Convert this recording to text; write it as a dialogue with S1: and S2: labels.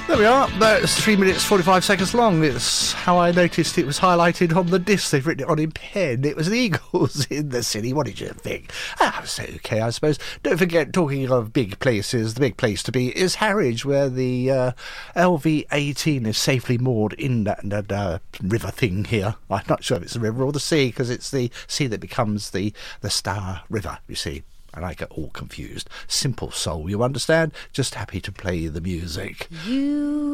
S1: There we are. That's 3 minutes 45 seconds long. It's how I noticed it was highlighted on the disc. They've written it on in pen. It was the Eagles in the city. What did you think? It's okay, I suppose. Don't forget, talking of big places, the big place to be is Harwich, where the LV-18 is safely moored in that river thing here. I'm not sure if it's the river or the sea, because it's the sea that becomes the Stour River, you see. And I get all confused. Simple soul, you understand? Just happy to play the music.